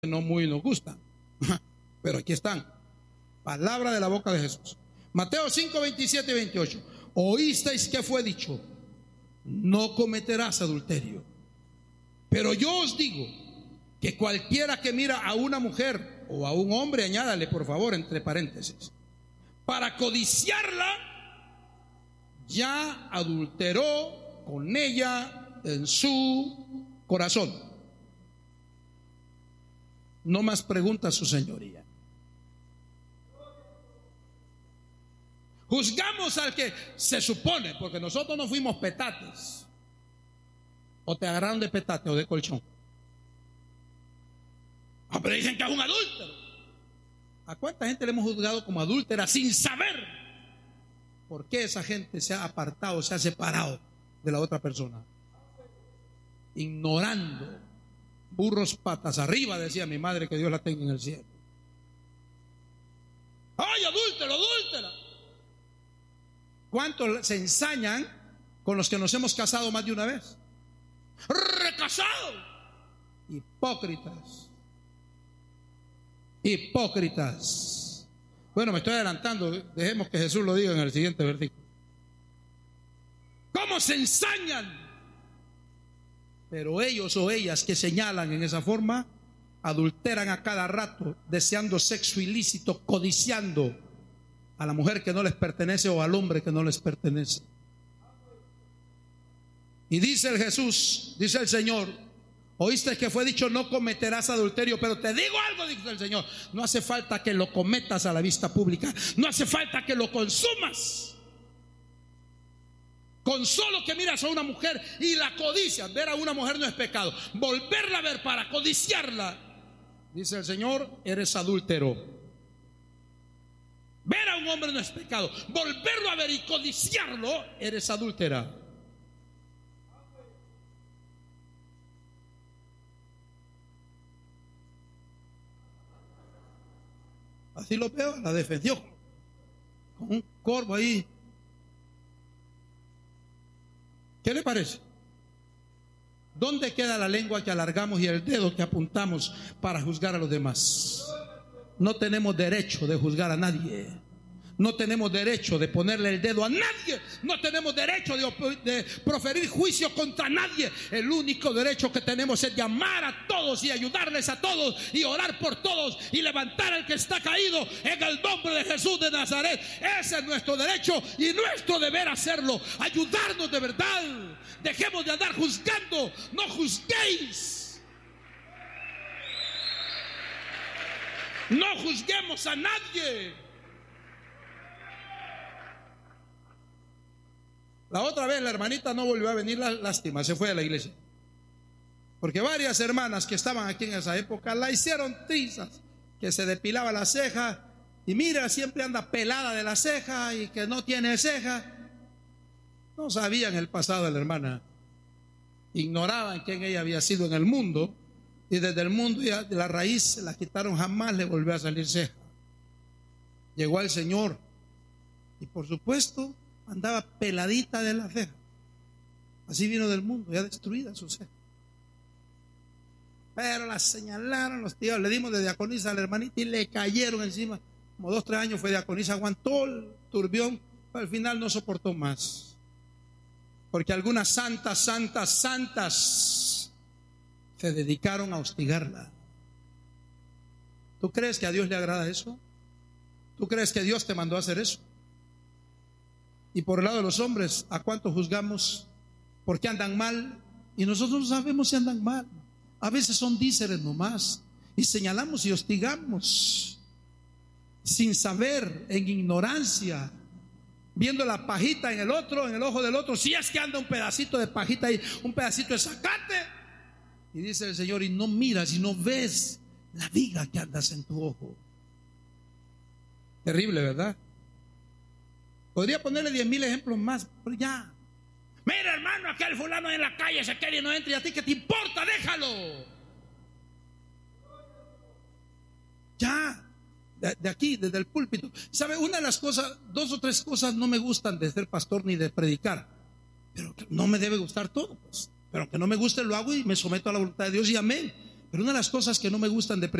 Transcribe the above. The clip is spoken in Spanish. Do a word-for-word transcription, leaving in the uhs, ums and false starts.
no muy nos gustan, pero aquí están. Palabra de la boca de Jesús. Mateo cinco, veintisiete y veintiocho. Oísteis que fue dicho: no cometerás adulterio. Pero yo os digo que cualquiera que mira a una mujer o a un hombre, añádale por favor entre paréntesis, para codiciarla, ya adulteró con ella en su corazón. No más preguntas, su señoría. Juzgamos al que se supone, porque nosotros no fuimos petates. O te agarraron de petate o de colchón. Ah, pero dicen que es un adúltero. ¿A cuánta gente le hemos juzgado como adúltera sin saber por qué esa gente se ha apartado, se ha separado de la otra persona? Ignorando. Burros patas arriba, decía mi madre, que Dios la tenga en el cielo. ¡Ay, adúltero, adúltera! ¿Cuántos se ensañan con los que nos hemos casado más de una vez? ¡Recasados! Hipócritas. Hipócritas. Bueno, me estoy adelantando. Dejemos que Jesús lo diga en el siguiente versículo. ¿Cómo se ensañan? Pero ellos o ellas que señalan en esa forma adulteran a cada rato, deseando sexo ilícito, codiciando a la mujer que no les pertenece o al hombre que no les pertenece. Y dice el Jesús, dice el Señor: oíste que fue dicho: no cometerás adulterio. Pero te digo algo, dice el Señor: no hace falta que lo cometas a la vista pública, no hace falta que lo consumas. Con solo que miras a una mujer y la codicias, ver a una mujer no es pecado. Volverla a ver para codiciarla, dice el Señor, eres adúltero. Ver a un hombre no es pecado. Volverlo a ver y codiciarlo, eres adúltera. Así lo veo, la defendió con un corvo ahí. ¿Qué le parece? ¿Dónde queda la lengua que alargamos y el dedo que apuntamos para juzgar a los demás? No tenemos derecho de juzgar a nadie. No tenemos derecho de ponerle el dedo a nadie. No tenemos derecho de, de proferir juicio contra nadie. El único derecho que tenemos es llamar a todos y ayudarles a todos y orar por todos y levantar al que está caído en el nombre de Jesús de Nazaret. Ese es nuestro derecho y nuestro deber hacerlo. Ayudarnos de verdad. Dejemos de andar juzgando. No juzguéis. No juzguemos a nadie. La otra vez la hermanita no volvió a venir, la lástima, se fue a la iglesia. Porque varias hermanas que estaban aquí en esa época la hicieron trizas, que se depilaba la ceja y mira, siempre anda pelada de la ceja y que no tiene ceja. No sabían el pasado de la hermana, ignoraban quién ella había sido en el mundo, y desde el mundo ya de la raíz se la quitaron, jamás le volvió a salir ceja. Llegó al Señor y por supuesto andaba peladita de la ceja. Así vino del mundo, ya destruida su ceja. Pero la señalaron los tíos, le dimos de diaconisa a la hermanita y le cayeron encima. Como dos, tres años fue diaconisa, aguantó el turbión, pero al final no soportó más. Porque algunas santas, santas, santas se dedicaron a hostigarla. ¿Tú crees que a Dios le agrada eso? ¿Tú crees que Dios te mandó a hacer eso? Y por el lado de los hombres, ¿a cuántos juzgamos porque andan mal? Y nosotros no sabemos si andan mal. A veces son díceres nomás. Y señalamos y hostigamos sin saber, en ignorancia, viendo la pajita en el otro, en el ojo del otro. Si es que anda un pedacito de pajita ahí, un pedacito de zacate. Y dice el Señor: y no miras y no ves la viga que andas en tu ojo. Terrible, ¿verdad? Podría ponerle diez mil ejemplos más, pero ya. Mira, hermano, aquel fulano en la calle se quiere y no entra, y a ti qué te importa, déjalo. Ya, de, de aquí, desde el púlpito. ¿Sabe? Una de las cosas, dos o tres cosas no me gustan de ser pastor ni de predicar, pero no me debe gustar todo, pues. Pero que no me guste lo hago y me someto a la voluntad de Dios y amén. Pero una de las cosas que no me gustan de